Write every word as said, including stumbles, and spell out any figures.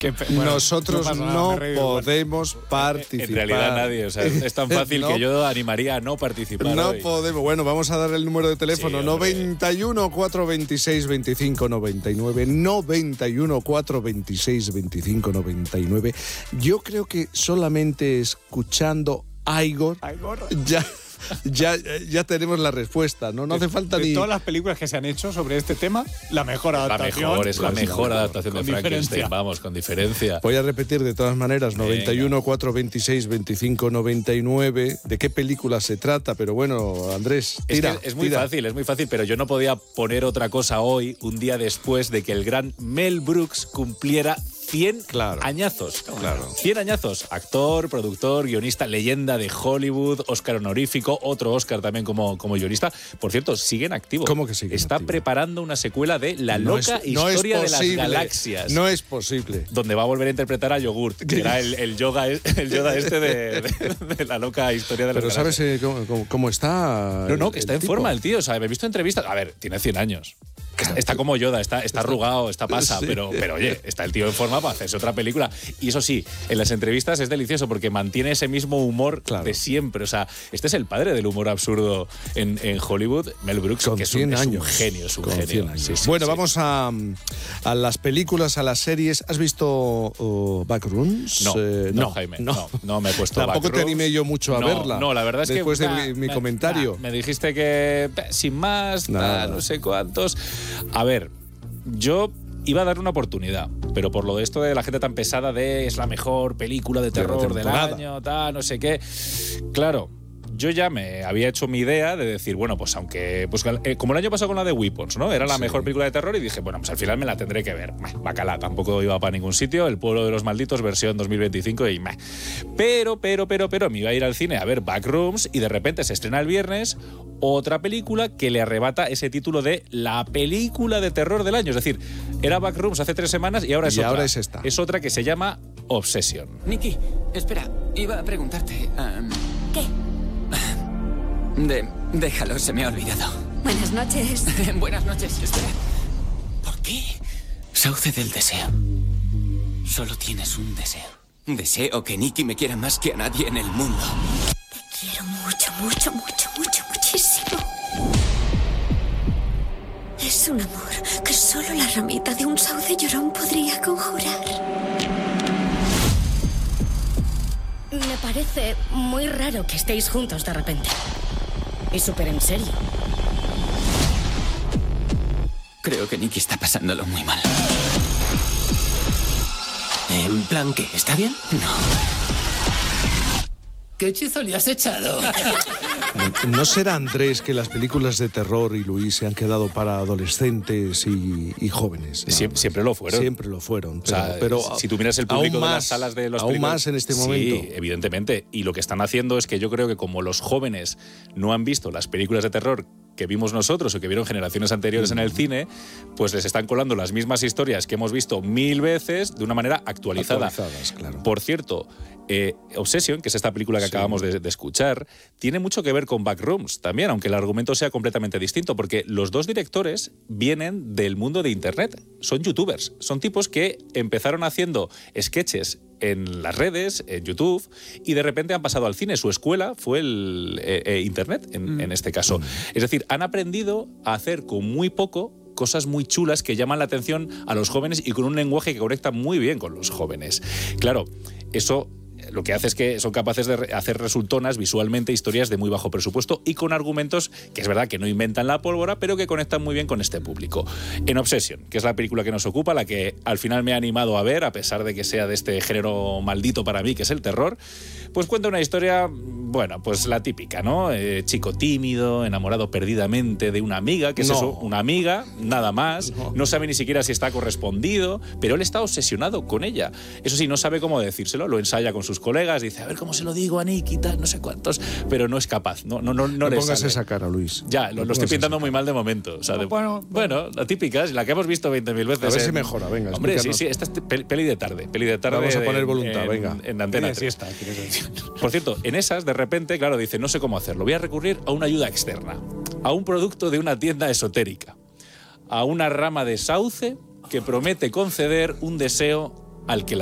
Que, bueno, Nosotros no, nada, no podemos igual. participar. En realidad nadie, o sea, es tan fácil no, que yo animaría a no participar. No hoy. podemos. Bueno, vamos a dar el número de teléfono. Sí, noventa y uno, cuatrocientos veintiséis, veinticinco noventa y nueve. noventa y uno, cuatrocientos veintiséis, veinticinco noventa y nueve. Yo creo que solamente escuchando a Igor, Igor. ya... Ya, ya tenemos la respuesta, ¿no? No hace falta de ni... todas las películas que se han hecho sobre este tema, la mejor adaptación. La mejor, es la pues, mejor la adaptación con de Frankenstein, diferencia. vamos, con diferencia. Voy a repetir de todas maneras, noventa y uno, cuatrocientos veintiséis, veinticinco noventa y nueve. ¿De qué película se trata? Pero bueno, Andrés, tira. Es que es muy tira. fácil, es muy fácil, pero yo no podía poner otra cosa hoy, un día después de que el gran Mel Brooks cumpliera cien Claro. añazos. Claro. cien añazos. Actor, productor, guionista, leyenda de Hollywood, Oscar honorífico, otro Oscar también como, como guionista. Por cierto, sigue en activo. ¿Cómo que sigue en Está activo? preparando una secuela de La No loca es- no es historia de las posible. galaxias. No es posible. Donde va a volver a interpretar a Yogurt, que era el, el, yoga, el Yoda este de, de, de La loca historia de las Pero galaxias. ¿sabes eh, cómo, cómo- cómo está? No, no, el- que está el en tipo? forma el tío. O sea, me he visto entrevistas. A ver, tiene cien años. Está, está como Yoda, está, está arrugado, está pasa, Sí. pero, pero oye, está el tío en forma para hacerse otra película. Y eso sí, en las entrevistas es delicioso porque mantiene ese mismo humor Claro. de siempre. O sea, este es el padre del humor absurdo en, en Hollywood, Mel Brooks, Con que es un, cien es un años. genio, es un Con genio. cien años. Sí, sí, bueno, sí. vamos a, a las películas, a las series. ¿Has visto oh, Backrooms? No, Eh, no, Jaime, no, no me he puesto Tampoco te Backrooms. animé yo mucho a no, verla. No, la verdad es después que... de mi, mi me- comentario. Me dijiste que eh, sin más, Nada. tal, no sé cuántos... A ver, yo iba a dar una oportunidad, pero por lo de esto de la gente tan pesada de es la mejor película de De la terror del temporada. año, tal, no sé qué... Claro... Yo ya me había hecho mi idea de decir, bueno, pues aunque, pues eh, como el año pasado con la de Weapons, ¿no? Era la Sí. mejor película de terror y dije, bueno, pues al final me la tendré que ver. Meh, bacala, tampoco iba para ningún sitio, El pueblo de los malditos, versión dos mil veinticinco y meh. Pero, pero, pero, pero, me iba a ir al cine a ver Backrooms y de repente se estrena el viernes otra película que le arrebata ese título de la película de terror del año. Es decir, era Backrooms hace tres semanas y ahora es Y otra. ahora es esta. Es otra que se llama Obsession. Nicky, espera, iba a preguntarte. um, ¿Qué? de, déjalo, se me ha olvidado. Buenas noches. Buenas noches, espera. ¿Por qué? Sauce del deseo. Solo tienes un deseo. Deseo que Nicky me quiera más que a nadie en el mundo. Te quiero mucho, mucho, mucho, mucho, muchísimo. Es un amor que solo la ramita de un sauce llorón podría conjurar. Me parece muy raro que estéis juntos de repente. Y súper en serio. Creo que Nicky está pasándolo muy mal. ¿En plan qué? ¿Está bien? No. ¿Qué hechizo le has echado? ¿No será, Andrés, que las películas de terror y Luis se han quedado para adolescentes y, y jóvenes? Sie- siempre lo fueron. Siempre lo fueron. O Pero, sea, pero si tú miras el aún público de más, las salas de los aún películas- más en este momento. Sí, evidentemente. Y lo que están haciendo es que yo creo que como los jóvenes no han visto las películas de terror que vimos nosotros o que vieron generaciones anteriores en el cine, pues les están colando las mismas historias que hemos visto mil veces de una manera actualizada. Actualizadas, claro. Por cierto, eh, Obsession, que es esta película que Sí. acabamos de, de escuchar, tiene mucho que ver con Backrooms también, aunque el argumento sea completamente distinto, porque los dos directores vienen del mundo de Internet, son youtubers, son tipos que empezaron haciendo sketches en las redes, en YouTube, y de repente han pasado al cine. Su escuela fue el eh, eh, Internet, en, en este caso. Es decir, han aprendido a hacer con muy poco cosas muy chulas que llaman la atención a los jóvenes y con un lenguaje que conecta muy bien con los jóvenes. Claro, eso lo que hace es que son capaces de re- hacer resultonas visualmente historias de muy bajo presupuesto y con argumentos que es verdad que no inventan la pólvora, pero que conectan muy bien con este público. En Obsession, que es la película que nos ocupa, la que al final me ha animado a ver, a pesar de que sea de este género maldito para mí, que es el terror, pues cuenta una historia, bueno, pues la típica, ¿no? Eh, chico tímido, enamorado perdidamente de una amiga, que es No. eso, una amiga, nada más, No. no sabe ni siquiera si está correspondido, pero él está obsesionado con ella. Eso sí, no sabe cómo decírselo, lo ensaya con sus colegas, dice, a ver cómo se lo digo a Nicky, tal, no sé cuántos, pero no es capaz, no, no, no, no No le pongas sale. esa cara, Luis. Ya, lo, No lo estoy pongas pintando esa muy mal de momento. O sea, de- Bueno, bueno, la típica, la que hemos visto veinte mil veces. A ver en- si mejora, venga, Hombre, sí, explícanos. sí, esta es pe- peli de tarde, peli de tarde. Vamos a poner en- voluntad, en- venga. En Antena Tiene tres. siesta, quieres decir. Por cierto, en esas, de repente, claro, dice, no sé cómo hacerlo. Voy a recurrir a una ayuda externa, a un producto de una tienda esotérica, a una rama de sauce que promete conceder un deseo al que